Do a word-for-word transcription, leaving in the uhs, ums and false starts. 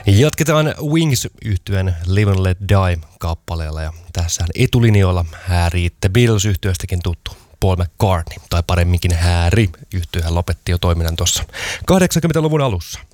Jatketaan Wings-yhtyeen Live and Let Die-kappaleella ja tässä etulinjoilla häärii The Beatles-yhtyeestäkin tuttu Paul McCartney, tai paremminkin hääri. Yhtyehän lopetti jo toiminnan tuossa kahdeksankymmentäluvun alussa.